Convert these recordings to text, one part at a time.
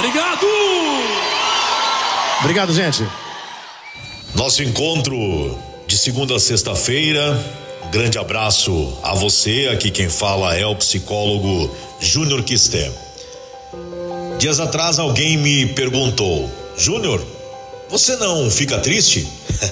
Obrigado! Obrigado, gente. Nosso encontro de segunda a sexta-feira. Um grande abraço a você. Aqui quem fala é o psicólogo Júnior Quisté. Dias atrás alguém me perguntou: Júnior, você não fica triste?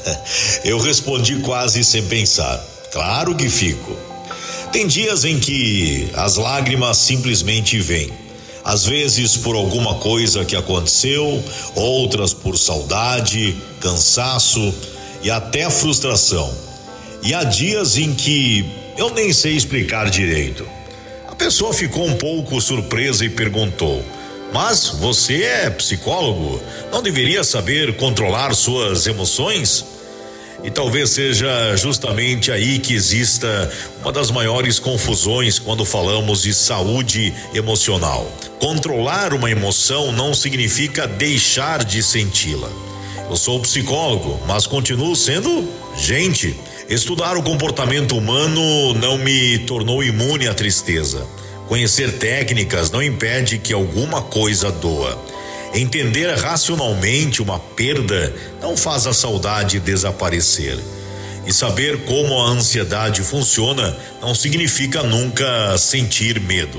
Eu respondi quase sem pensar: claro que fico. Tem dias em que as lágrimas simplesmente vêm. Às vezes por alguma coisa que aconteceu, outras por saudade, cansaço e até frustração. E há dias em que eu nem sei explicar direito. A pessoa ficou um pouco surpresa e perguntou: mas você é psicólogo? Não deveria saber controlar suas emoções? E talvez seja justamente aí que exista uma das maiores confusões quando falamos de saúde emocional. Controlar uma emoção não significa deixar de senti-la. Eu sou psicólogo, mas continuo sendo gente. Estudar o comportamento humano não me tornou imune à tristeza. Conhecer técnicas não impede que alguma coisa doa. Entender racionalmente uma perda não faz a saudade desaparecer. E saber como a ansiedade funciona não significa nunca sentir medo.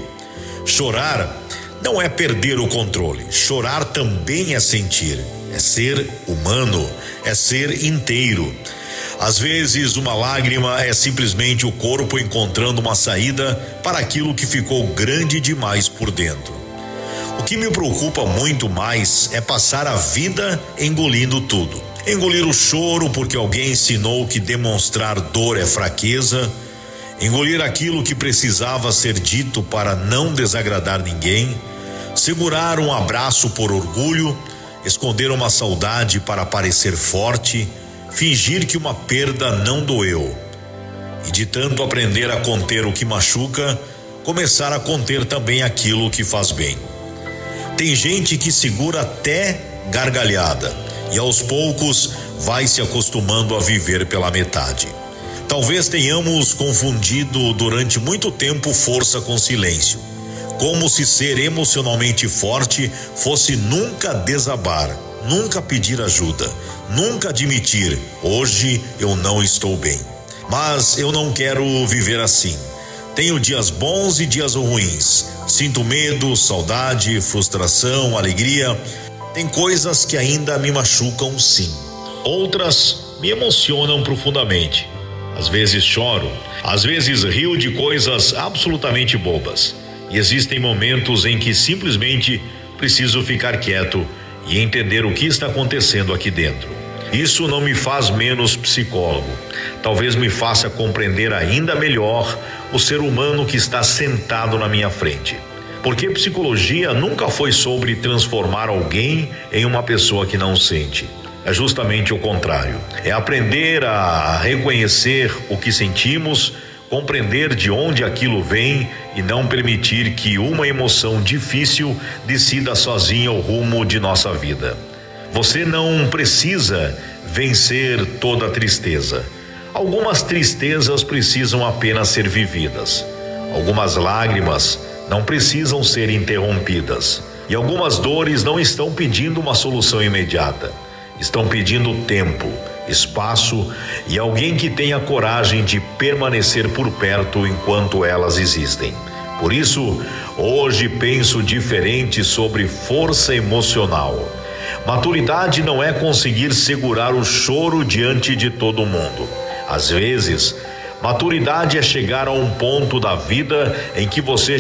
Chorar não é perder o controle. Chorar também é sentir, é ser humano, é ser inteiro. Às vezes uma lágrima é simplesmente o corpo encontrando uma saída para aquilo que ficou grande demais por dentro. O que me preocupa muito mais é passar a vida engolindo tudo. Engolir o choro porque alguém ensinou que demonstrar dor é fraqueza. Engolir aquilo que precisava ser dito para não desagradar ninguém. Segurar um abraço por orgulho. Esconder uma saudade para parecer forte. Fingir que uma perda não doeu. E de tanto aprender a conter o que machuca, começar a conter também aquilo que faz bem. Tem gente que segura até gargalhada e aos poucos vai se acostumando a viver pela metade. Talvez tenhamos confundido durante muito tempo força com silêncio, como se ser emocionalmente forte fosse nunca desabar, nunca pedir ajuda, nunca admitir: hoje eu não estou bem. Mas eu não quero viver assim. Tenho dias bons e dias ruins. Sinto medo, saudade, frustração, alegria. Tem coisas que ainda me machucam, sim. Outras me emocionam profundamente. Às vezes choro, às vezes rio de coisas absolutamente bobas. E existem momentos em que simplesmente preciso ficar quieto e entender o que está acontecendo aqui dentro. Isso não me faz menos psicólogo. Talvez me faça compreender ainda melhor o ser humano que está sentado na minha frente. Porque psicologia nunca foi sobre transformar alguém em uma pessoa que não sente. É justamente o contrário. É aprender a reconhecer o que sentimos, compreender de onde aquilo vem e não permitir que uma emoção difícil decida sozinha o rumo de nossa vida. Você não precisa vencer toda a tristeza. Algumas tristezas precisam apenas ser vividas. Algumas lágrimas não precisam ser interrompidas. E algumas dores não estão pedindo uma solução imediata. Estão pedindo tempo, espaço e alguém que tenha coragem de permanecer por perto enquanto elas existem. Por isso, hoje penso diferente sobre força emocional. Maturidade não é conseguir segurar o choro diante de todo mundo. Às vezes, maturidade é chegar a um ponto da vida em que você